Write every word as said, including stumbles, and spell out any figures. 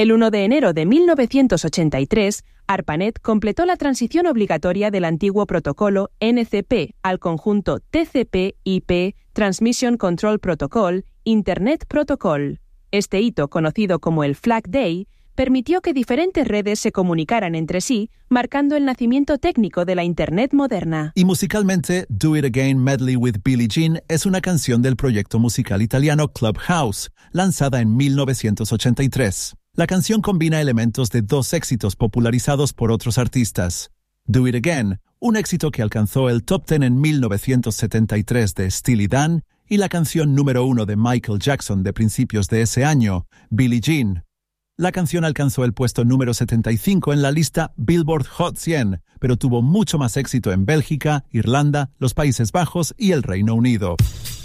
El uno de enero de mil novecientos ochenta y tres, ARPANET completó la transición obligatoria del antiguo protocolo N C P al conjunto T C P I P, Transmission Control Protocol, Internet Protocol. Este hito, conocido como el Flag Day, permitió que diferentes redes se comunicaran entre sí, marcando el nacimiento técnico de la Internet moderna. Y musicalmente, Do It Again Medley with Billie Jean es una canción del proyecto musical italiano Clubhouse, lanzada en mil novecientos ochenta y tres. La canción combina elementos de dos éxitos popularizados por otros artistas. Do It Again, un éxito que alcanzó el top diez en mil novecientos setenta y tres de Steely Dan, y la canción número uno de Michael Jackson de principios de ese año, Billie Jean. La canción alcanzó el puesto número setenta y cinco en la lista Billboard Hot cien, pero tuvo mucho más éxito en Bélgica, Irlanda, los Países Bajos y el Reino Unido.